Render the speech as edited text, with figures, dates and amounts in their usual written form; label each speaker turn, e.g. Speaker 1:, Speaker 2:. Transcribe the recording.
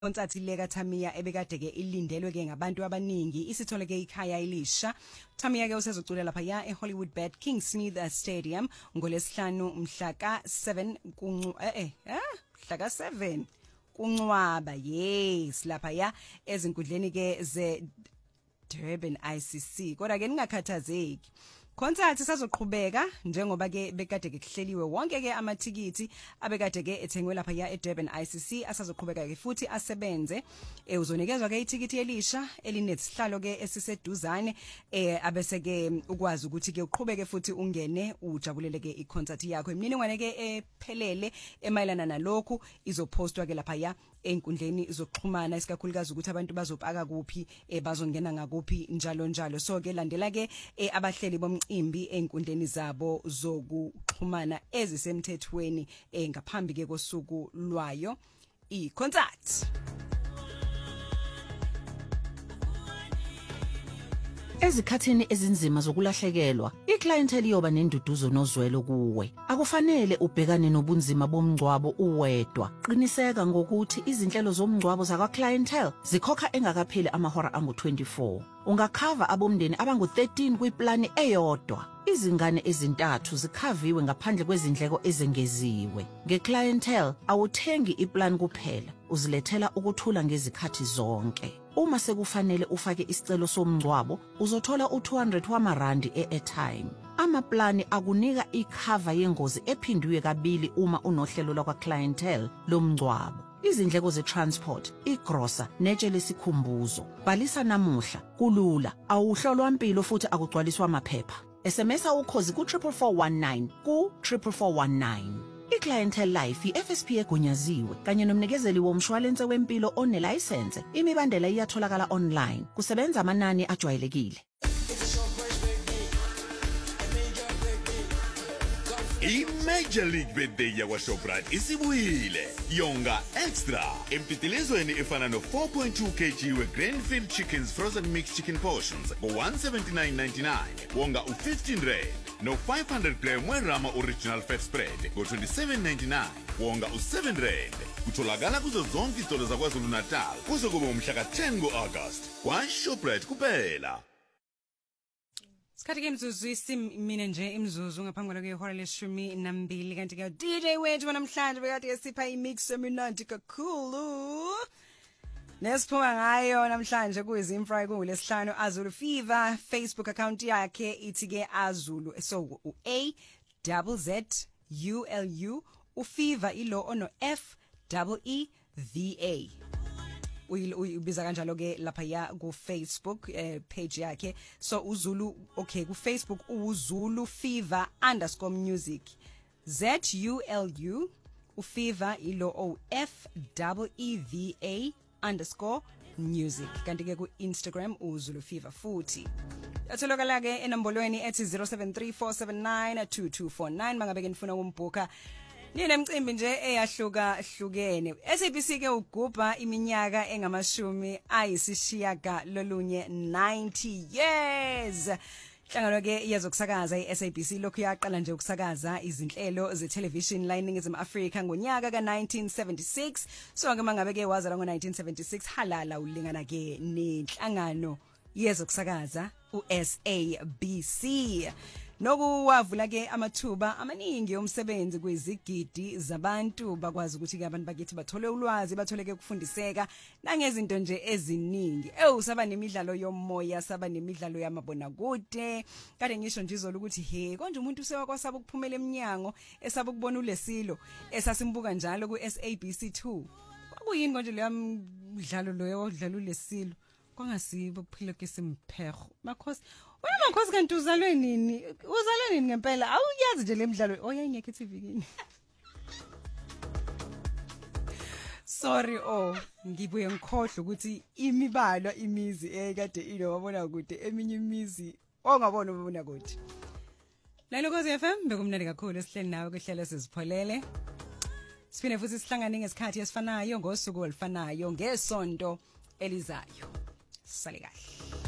Speaker 1: Konsathi leka Tamiya ebekade ke ilindelwe ke ngabantu abaningi isithole ke ikhaya elisha. Tamiya ke usezocula lapha ya eHollywood Bad King Smith Stadium ngolesihlanu mhla ka 7 mhla ka 7 kuNcwaba. Yes, lapha ya ezinkundleni ke ze Durban ICC. Kodwa ke ningakhathazeki. Concert sazoqhubeka njengoba ke bekade ke kuhleliwe wonke ke amathikiti abekade ke ethengwe lapha ya eDurban ICC asazoqhubeka ke futhi asebenze. Uzonikezwa ke ithikiti elisha elinesihlalo ke esiseduzane abese ke ukwazi ukuthi ke uqhubeke futhi ungene ujabulele ke iconcert yakho. Imininingwane ke ephelele emayelana nalokhu izopostwa ke lapha ya enkundleni zokuxhumana isikakhulukazi ukuthi abantu bazopaka kuphi bazongena ngakuphi njalo njalo. So ke landela ke abahleli bomcimbi enkundleni zabo zokuxhumana ezisemthethweni ngaphambi ke kosuku lwayo iconcert.
Speaker 2: Ezikhathini ezinzima zokulahlekelwa, iclientele iyoba nenduduzo nozwelo kuwe. Akufanele ubhekane nobunzima bomngcwabo uwedwa. Qiniseka ngokuthi izinhlelo zomngcwabo zakwa clientele zikhokha engakapheli amahora angu-24. Ungakhava abomndeni abangu-13 kwiplani eyodwa. Izingane ezintathu zikhaviwe ngaphandle kwezindleko ezengeziwe. Ngeclientele awuthengi iplan kuphela, uzilethela ukuthula ngezikhathi zonke. Uma sekufanele ufake isicelo somngcwabo, uzothola u200 wamarandi e-airtime. Amaplani akunika ikhava yengozi ephindwe kabili uma unohlelo lakwa clientele lomngcwabo. Izindleko ze-transport, igrosa, netshe lesikhumbuzo. Bhalisa namuhla, kulula, awuhlolwa impilo futhi akugcwaliswa amaphepha. SMSa ukhozi ku-44419 ku-44419. iClientele Life i-FSP egunyaziwe kanye nomnikezeli womshwalense wempilo onelayisense. Imibandela iyatholakala online. Kusebenza amanani ajwayelekile.
Speaker 3: I-Major League Birthday yakwaShoprite isibuyile. Yonga extra empitilezweni efana no 4.2 kg we-Grandfield Chickens Frozen Mixed Chicken Portions ngo-179.99. Wonga u-15 rand. No 500 gram we-Rama Original Fat Spread ngo-27.99. Wonga u-7 rand. Kutholakala kuzo zonke izitolo zaKwaZulu Natal kuze kube umhla ka-10 ngo-August kwaShoprite kuphela.
Speaker 1: Sikhathi ke imzuzu mina nje imzuzu ngaphambi kwalo ke ihora le-12 kanti ke DJ wethu namhlanje bekade esipha imix eminandi kakhulu. Nesiphuma ngayo namhlanje kuyiZimfry kulesihlanu Azulu Fever. Facebook account yakhe ithi ke Azulu, so AZZULU uFever ilo ono FEEVA. Uyibiza kanjalo ke lapha ya ku Facebook page yakhe. So uZulu, okay, ku Facebook uZulu Fever _music. ZULU uFever ilo FEEVA _music. Kanti ke ku Instagram uZulu Fever futhi. Yatholakala ke enombolweni ethi 0734792249 mangabe ke nifuna ukumbhuka. Nine mcimbi nje eyahluka-hlukene. SABC ke ugubha iminyaka engamashumi ayisishiyaga lolunye 90 years. Hlangano ke yezokusakaza iSABC lokhu yaqala nje ukusakaza izinhlelo zetelevision la eNingizimu Afrika ngonyaka ka1976. So ke mangabe ke wazalwa ngo1976 halala ulingana ke nenhlangano yezokusakaza uSABC. Nokuwavula ke amathuba amaningi omsebenzi kwezigidi zabantu bakwazi ukuthi ke abantu bakithi bathole ulwazi, bathole ke ukufundiseka nangezinto nje eziningi. Usaba nemidlalo yomoya, saba nemidlalo yamabona kude. Kade ngisho nje izolo ukuthi he konje umuntu usewakwasaba ukuphumela eminyango, esaba ukubona uLesilo, esasimbuka njalo kuSABC2. Kwakuyini konje leyo mdlalo loyo odlala uLesilo? Kwangasibo kuphila ke simpheho. Makhosi wena makhosi kanti uzalwe nini? Uzalwe nini ngempela? Awuyazi nje lemidlalo. Oyayingekho TV kini. Sorry ngibuye ngikhohle ukuthi imibala imizi kade ilo wabona kude eminye imizi ongabona ubona kude. La Lokozi FM bekumnandi kakhulu esihleli nawe kuhlelo sizipholele. Sifine futhi sihlangane ngesikhathi esifanayo ngosuku olufanayo ngesonto elizayo. Sale kahle.